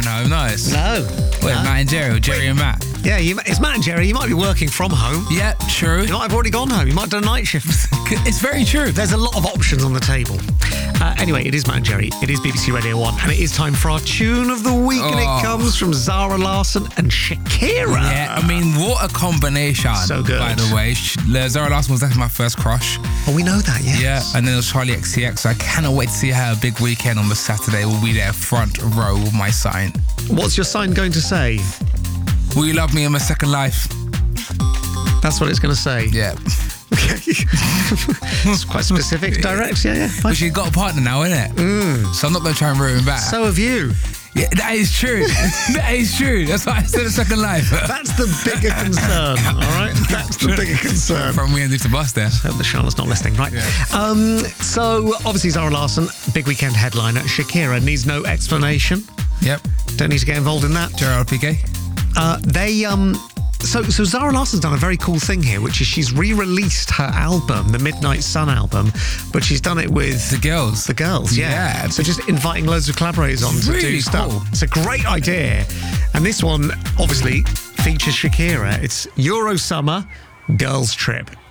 home, nice. No. Wait, Matt and Jerry, or Jerry and Matt? Yeah, it's Matt and Jerry. You might be working from home. Yeah, true. You might have already gone home. You might have done a night shift. It's very true. There's a lot of options on the table. Anyway, it is Matt and Jerry. It is BBC Radio 1. And it is time for our tune of the week. And it comes from Zara Larsson and Shakira. Yeah, I mean, what a combination. So good. By the way, Zara Larsson was actually my first crush. Oh, we know that, yes. Yeah, and then it was Charlie XCX. So I cannot wait to see her big weekend on the Saturday. We'll be there front row with my sign. What's your sign going to say? Will you love me in my second life? That's what it's going to say. Yeah. Okay. It's quite specific, direct. Yeah. But she's got a partner now, innit? So I'm not going to try and ruin back. So have you. Yeah, that is true. That is true. That's why I said a second life. That's the bigger concern, all right? That's the bigger concern. From me and the bus there. Hope the Charlotte's not listening, right? Yeah. So, obviously, Zara Larsson, big weekend headliner. Shakira needs no explanation. Yep. Don't need to get involved in that. Gerard Piqué. So Zara Larsson's done a very cool thing here, which is she's re-released her album, the Midnight Sun album, but she's done it with the girls. The girls, yeah. So just inviting loads of collaborators on to do stuff. Cool. It's a great idea. And this one, obviously, features Shakira. It's Euro Summer Girls Trip.